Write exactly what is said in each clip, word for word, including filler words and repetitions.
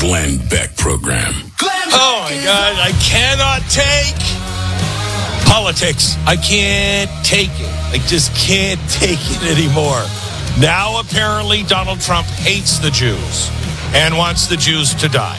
Glenn Beck Program. Oh, my God. I cannot take politics. I can't take it. I just can't take it anymore. Now, apparently, Donald Trump hates the Jews and wants the Jews to die.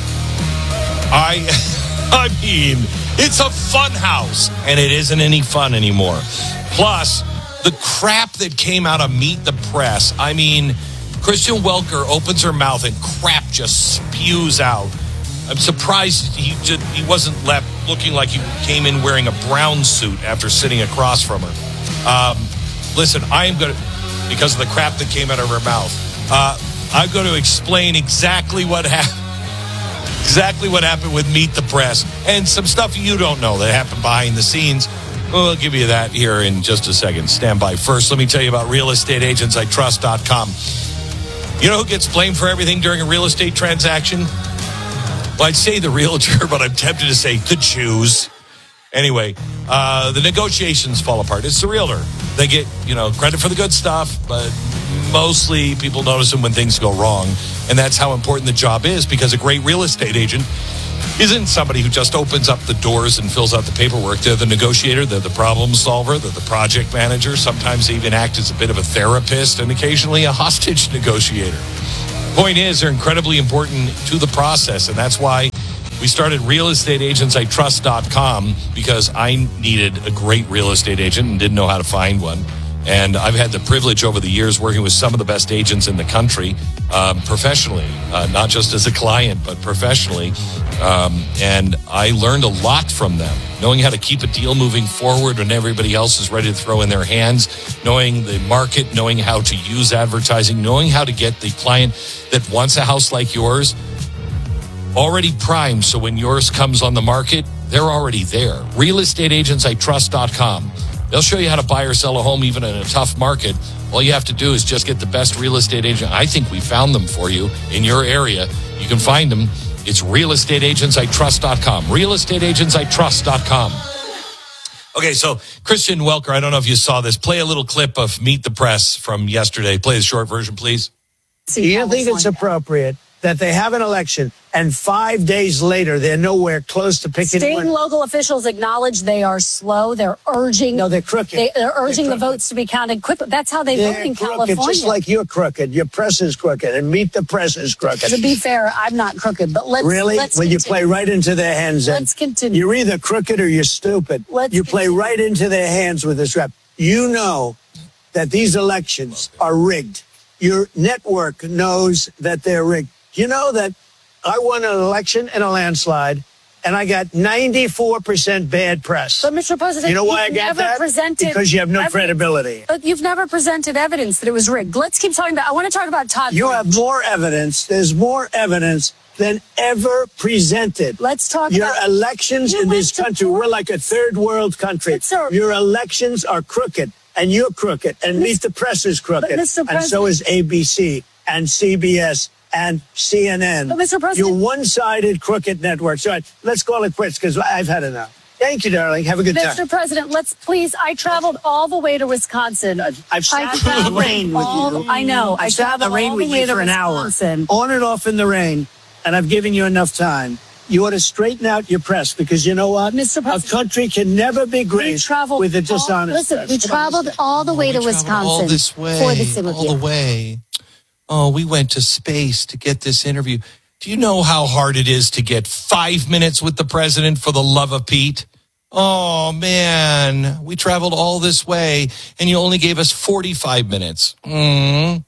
I, I mean, it's a fun house, and it isn't any fun anymore. Plus, the crap that came out of Meet the Press. I mean, Christian Welker opens her mouth and crap just spews out. I'm surprised he just, he wasn't left looking like he came in wearing a brown suit after sitting across from her. Um, listen, I am going to, because of the crap that came out of her mouth, uh, I'm going to explain exactly what happened. Exactly what happened with Meet the Press and some stuff you don't know that happened behind the scenes. We'll give you that here in just a second. Stand by. First, let me tell you about real estate agents I trust dot com. You know who gets blamed for everything during a real estate transaction? Well, I'd say the realtor, but I'm tempted to say the Jews. Anyway, uh, the negotiations fall apart. It's the realtor. They get, you know, credit for the good stuff, but mostly people notice them when things go wrong. And that's how important the job is, because a great real estate agent isn't somebody who just opens up the doors and fills out the paperwork. They're the negotiator, they're the problem solver, they're the project manager. Sometimes they even act as a bit of a therapist and occasionally a hostage negotiator. Point is, they're incredibly important to the process, and that's why we started real estate agents I trust dot com, because I needed a great real estate agent and didn't know how to find one. And I've had the privilege over the years working with some of the best agents in the country, um, professionally, uh, not just as a client, but professionally. Um, and I learned a lot from them, knowing how to keep a deal moving forward when everybody else is ready to throw in their hands, knowing the market, knowing how to use advertising, knowing how to get the client that wants a house like yours already primed, so when yours comes on the market, they're already there. real estate agents I trust dot com. They'll show you how to buy or sell a home even in a tough market. All you have to do is just get the best real estate agent. I think we found them for you in your area. You can find them. It's real estate agents I trust dot com. real estate agents I trust dot com. Okay, so Christian Welker, I don't know if you saw this. Play a little clip of Meet the Press from yesterday. Play the short version, please. Do you think it's appropriate that they have an election and five days later they're nowhere close to picking? State and local officials acknowledge they are slow. They're urging. No, they're crooked. They, they're urging they're the votes to be counted quick. That's how they they're vote in crooked, California. just like you're crooked. Your press is crooked, and Meet the Press is crooked. To be fair, I'm not crooked, but let's really. Let's well, continue. you play right into their hands. Let's continue. You're either crooked or you're stupid. Let's you play continue. right into their hands with this rap. You know that these elections are rigged. Your network knows that they're rigged. You know that I won an election in a landslide, and I got ninety-four percent bad press. But, Mister President, you know why I you've got never that? presented Because you have no evidence. credibility. But you've never presented evidence that it was rigged. Let's keep talking about. I want to talk about Todd. You Blanche. have more evidence. There's more evidence than ever presented. Let's talk Your about elections you in went this to country, court. we're like a third world country. But, sir- Your elections are crooked, and you're crooked, and Meet the Press is crooked, But, Mister and so is A B C and C B S and C N N. But, Mister President- You're one-sided crooked networks. All right, let's call it quits, because I've had enough. Thank you, darling. Have a good Mister time. President, let's please. I traveled all the way to Wisconsin. I've sat I in the traveled rain with all- you. I know. I I've sat in the traveled rain all with the way you to for an hour, Wisconsin. on and off in the rain, and I've given you enough time. You ought to straighten out your press, because you know what? Mister A President, country can never be we great traveled with a all, dishonest listen, press. we Come on, traveled listen. all the way We to traveled Wisconsin all this way, for this interview. all the way. Oh, we went to space to get this interview. Do you know how hard it is to get five minutes with the president, for the love of Pete? Oh, man, we traveled all this way, and you only gave us forty-five minutes. Mm.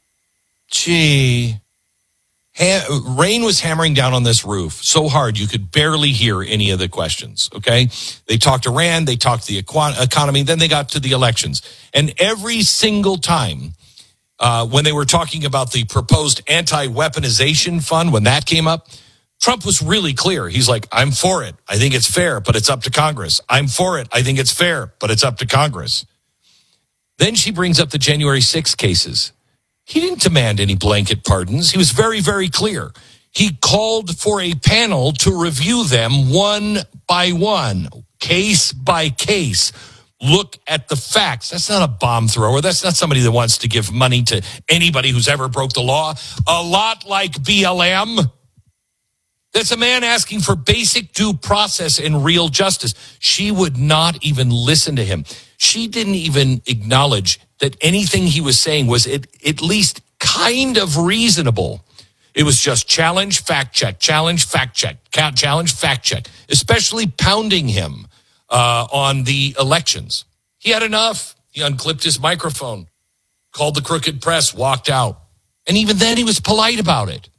Gee. Ha- rain was hammering down on this roof so hard you could barely hear any of the questions, okay? They talked Iran, they talked the equ- economy, then they got to the elections. And every single time uh, when they were talking about the proposed anti-weaponization fund, when that came up, Trump was really clear. He's like, I'm for it. I think it's fair, but it's up to Congress. I'm for it. I think it's fair, but it's up to Congress. Then she brings up the January sixth cases. He didn't demand any blanket pardons. He was very, very clear. He called for a panel to review them one by one, case by case. Look at the facts. That's not a bomb thrower. That's not somebody that wants to give money to anybody who's ever broke the law. A lot like B L M. That's a man asking for basic due process and real justice. She would not even listen to him. She didn't even acknowledge that anything he was saying was at, at least kind of reasonable. It was just challenge, fact check, challenge, fact check, challenge, fact check, especially pounding him uh, on the elections. He had enough. He unclipped his microphone, called the crooked press, walked out. And even then he was polite about it.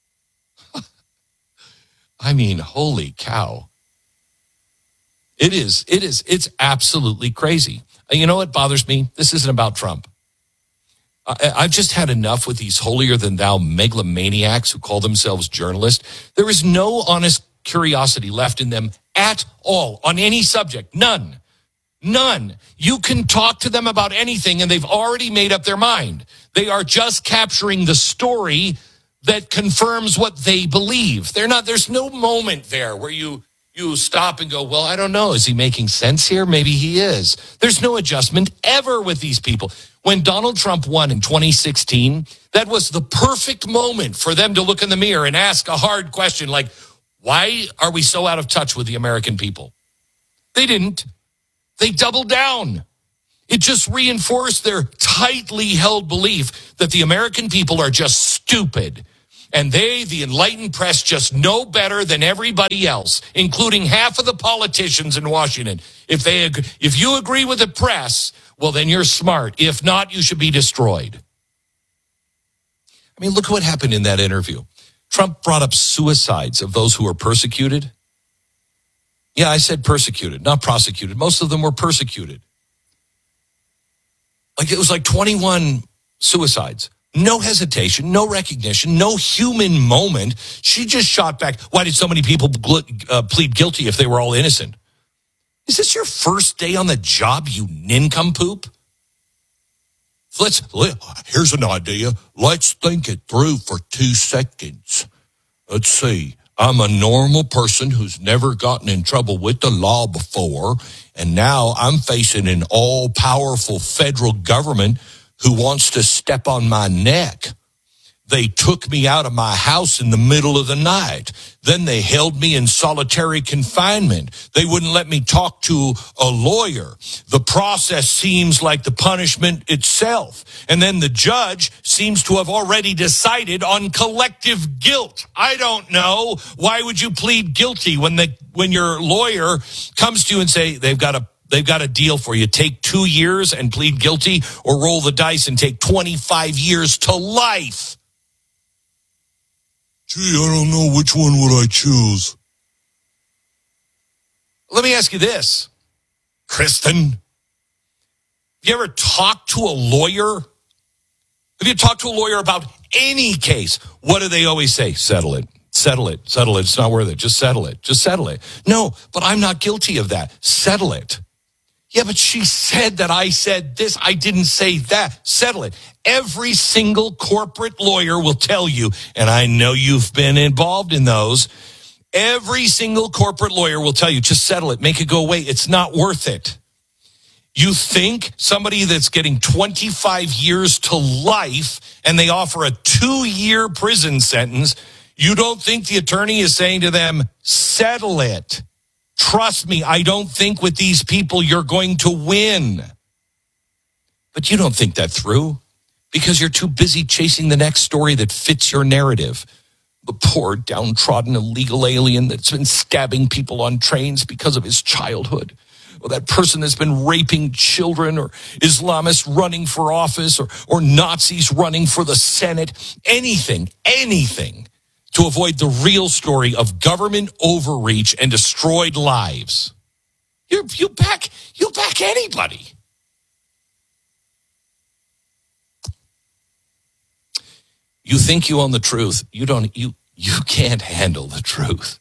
I mean, holy cow. It is, it is, it's absolutely crazy. You know what bothers me? This isn't about Trump. I, I've just had enough with these holier-than-thou megalomaniacs who call themselves journalists. There is no honest curiosity left in them at all on any subject. None. None. You can talk to them about anything and they've already made up their mind. They are just capturing the story that confirms what they believe. They're not, there's no moment there where you, you stop and go, well, I don't know. Is he making sense here? Maybe he is. There's no adjustment ever with these people. When Donald Trump won in twenty sixteen, that was the perfect moment for them to look in the mirror and ask a hard question like, why are we so out of touch with the American people? They didn't. They doubled down. It just reinforced their tightly held belief that the American people are just stupid. And they, the enlightened press, just know better than everybody else, including half of the politicians in Washington. If they, if you agree with the press, well, then you're smart. If not, you should be destroyed. I mean, look what happened in that interview. Trump brought up suicides of those who were persecuted. Yeah, I said persecuted, not prosecuted. Most of them were persecuted. Like it was like twenty-one suicides. No hesitation, no recognition, no human moment. She just shot back. Why did so many people uh, plead guilty if they were all innocent? Is this your first day on the job, you nincompoop? Let's, let, here's an idea. Let's think it through for two seconds. Let's see. I'm a normal person who's never gotten in trouble with the law before, and now I'm facing an all-powerful federal government who wants to step on my neck. They took me out of my house in the middle of the night. Then they held me in solitary confinement. They wouldn't let me talk to a lawyer. The process seems like the punishment itself. And then the judge seems to have already decided on collective guilt. I don't know. Why would you plead guilty when the when your lawyer comes to you and say they've got a They've got a deal for you. Take two years and plead guilty, or roll the dice and take twenty-five years to life. Gee, I don't know, which one would I choose? Let me ask you this, Kristen. Have you ever talked to a lawyer? Have you talked to a lawyer about any case? What do they always say? Settle it. Settle it. Settle it. It's not worth it. Just settle it. Just settle it. No, but I'm not guilty of that. Settle it. Yeah, but she said that I said this. I didn't say that. Settle it. Every single corporate lawyer will tell you, and I know you've been involved in those, every single corporate lawyer will tell you, just settle it. Make it go away. It's not worth it. You think somebody that's getting twenty-five years to life and they offer a two-year prison sentence, you don't think the attorney is saying to them, settle it. Trust me, I don't think with these people you're going to win. But you don't think that through because you're too busy chasing the next story that fits your narrative. The poor, downtrodden, illegal alien that's been stabbing people on trains because of his childhood. Or that person that's been raping children, or Islamists running for office, or, or Nazis running for the Senate. Anything, anything to avoid the real story of government overreach and destroyed lives. You you back you back anybody. You think you own the truth. You don't you you can't handle the truth.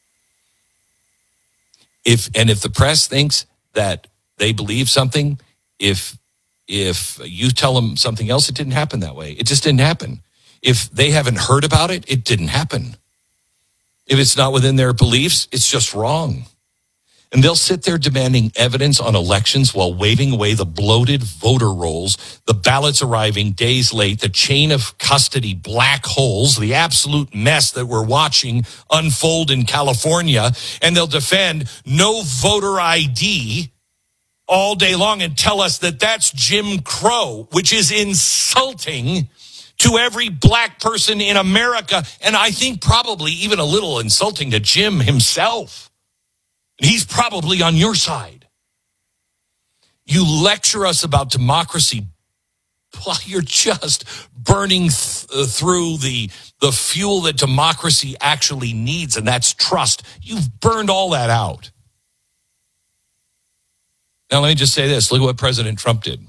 If and if the press thinks that they believe something, if if you tell them something else, it didn't happen that way. It just didn't happen. If they haven't heard about it, it didn't happen. If it's not within their beliefs, it's just wrong. And they'll sit there demanding evidence on elections while waving away the bloated voter rolls, the ballots arriving days late, the chain of custody black holes, the absolute mess that we're watching unfold in California. And they'll defend no voter I D all day long and tell us that that's Jim Crow, which is insulting to every black person in America. And I think probably even a little insulting to Jim himself. He's probably on your side. You lecture us about democracy while you're just burning th- uh, through the, the fuel that democracy actually needs, and that's trust. You've burned all that out. Now, let me just say this. Look at what President Trump did.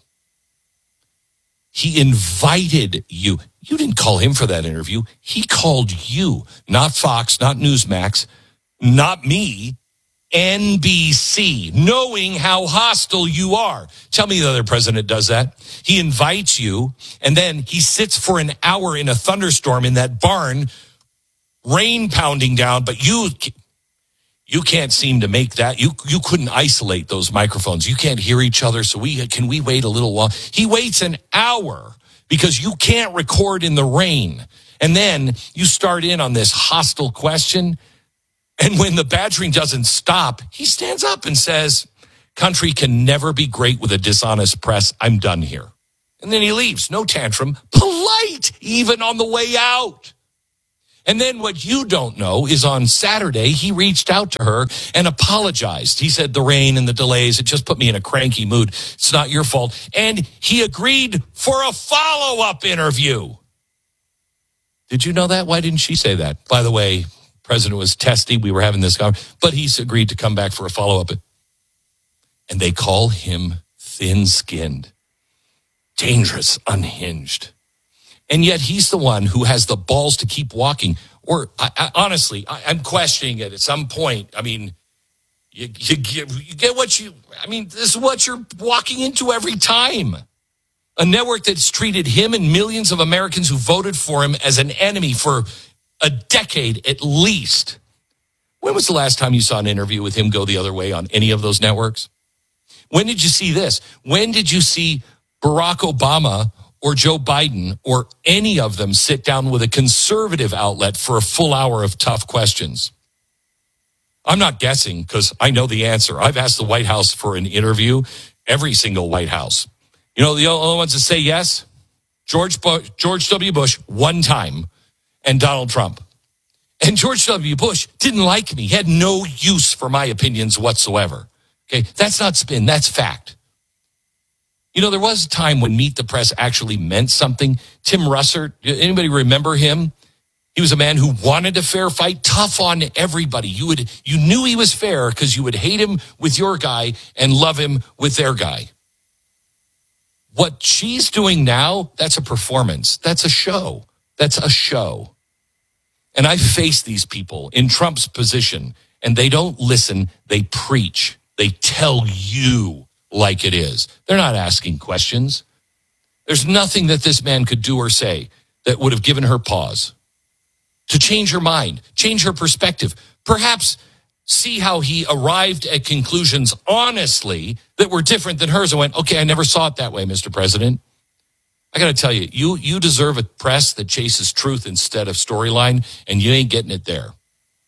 He invited you. You didn't call him for that interview. He called you, not Fox, not Newsmax, not me, N B C, knowing how hostile you are. Tell me the other president does that. He invites you, and then he sits for an hour in a thunderstorm in that barn, rain pounding down, but you you can't seem to make that. You you couldn't isolate those microphones. You can't hear each other, so we can we wait a little while? He waits an hour because you can't record in the rain. And then you start in on this hostile question. And when the badgering doesn't stop, he stands up and says, country can never be great with a dishonest press. I'm done here. And then he leaves. No tantrum. Polite, even on the way out. And then what you don't know is on Saturday, he reached out to her and apologized. He said, the rain and the delays, it just put me in a cranky mood. It's not your fault. And he agreed for a follow-up interview. Did you know that? Why didn't she say that? By the way, President was testy. We were having this conversation, but he's agreed to come back for a follow-up. And they call him thin-skinned, dangerous, unhinged. And yet he's the one who has the balls to keep walking. Or I, I, honestly, I, I'm questioning it at some point. I mean, you, you, get, you get what you, I mean, this is what you're walking into every time. A network that's treated him and millions of Americans who voted for him as an enemy for a decade at least. When was the last time you saw an interview with him go the other way on any of those networks? When did you see this? When did you see Barack Obama or Joe Biden or any of them sit down with a conservative outlet for a full hour of tough questions? I'm not guessing because I know the answer. I've asked the White House for an interview, every single White House. You know, the only ones that say yes, George Bush, George W. Bush, one time, and Donald Trump. And George W. Bush didn't like me. He had no use for my opinions whatsoever. Okay, that's not spin, that's fact. You know, there was a time when Meet the Press actually meant something. Tim Russert, anybody remember him? He was a man who wanted a fair fight, tough on everybody. You would, you knew he was fair because you would hate him with your guy and love him with their guy. What she's doing now, that's a performance. That's a show. That's a show. And I face these people in Trump's position, and they don't listen. They preach. They tell you like it is. They're not asking questions. There's nothing that this man could do or say that would have given her pause to change her mind, change her perspective, perhaps see how he arrived at conclusions honestly that were different than hers and went, okay, I never saw it that way, Mister President. I got to tell you, you you deserve a press that chases truth instead of storyline, and you ain't getting it there.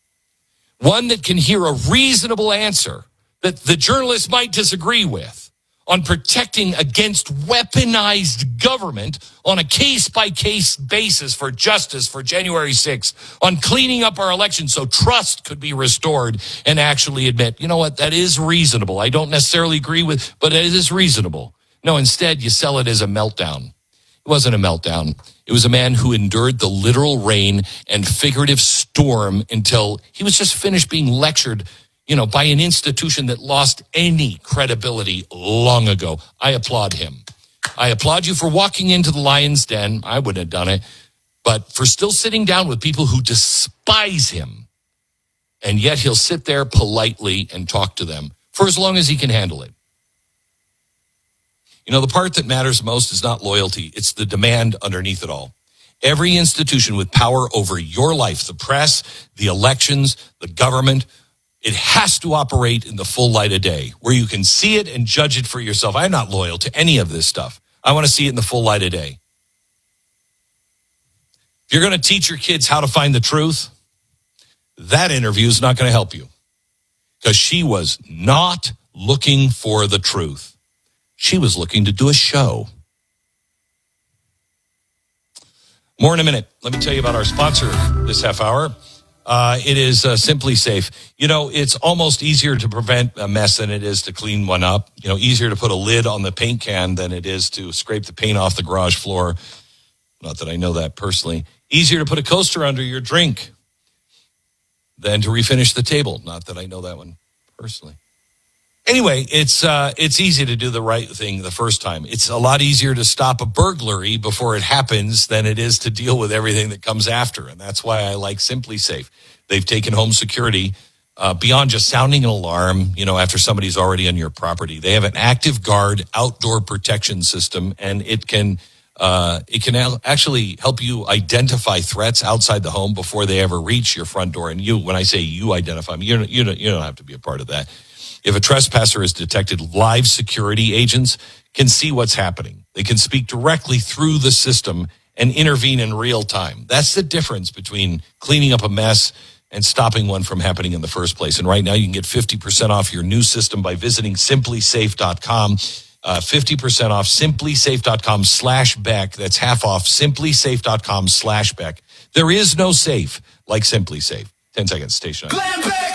One that can hear a reasonable answer that the journalists might disagree with on protecting against weaponized government on a case-by-case basis for justice for January sixth, on cleaning up our election so trust could be restored and actually admit, you know what, that is reasonable. I don't necessarily agree with, but it is reasonable. No, instead, you sell it as a meltdown. It wasn't a meltdown. It was a man who endured the literal rain and figurative storm until he was just finished being lectured, you know, by an institution that lost any credibility long ago. I applaud him. I applaud you for walking into the lion's den. I wouldn't have done it. But for still sitting down with people who despise him. And yet he'll sit there politely and talk to them for as long as he can handle it. You know, the part that matters most is not loyalty. It's the demand underneath it all. Every institution with power over your life, the press, the elections, the government, It has to operate in the full light of day where you can see it and judge it for yourself. I'm not loyal to any of this stuff. I want to see it in the full light of day. If you're going to teach your kids how to find the truth, that interview is not going to help you because she was not looking for the truth. She was looking to do a show. More in a minute. Let me tell you about our sponsor this half hour. Uh, it is uh, Simply Safe. You know, it's almost easier to prevent a mess than it is to clean one up. You know, easier to put a lid on the paint can than it is to scrape the paint off the garage floor. Not that I know that personally. Easier to put a coaster under your drink than to refinish the table. Not that I know that one personally. Anyway, it's uh, it's easy to do the right thing the first time. It's a lot easier to stop a burglary before it happens than it is to deal with everything that comes after. And that's why I like Simply Safe. They've taken home security uh, beyond just sounding an alarm, you know, after somebody's already on your property. They have an Active Guard outdoor protection system, and it can uh, it can actually help you identify threats outside the home before they ever reach your front door. And you, when I say you identify them, you don't, you don't, you don't have to be a part of that. If a trespasser is detected, live security agents can see what's happening. They can speak directly through the system and intervene in real time. That's the difference between cleaning up a mess and stopping one from happening in the first place. And right now you can get fifty percent off your new system by visiting simply safe dot com. Uh, fifty percent off simply safe dot com slash Beck. That's half off simply safe dot com slash Beck. There is no safe like Simply Safe. ten seconds, station.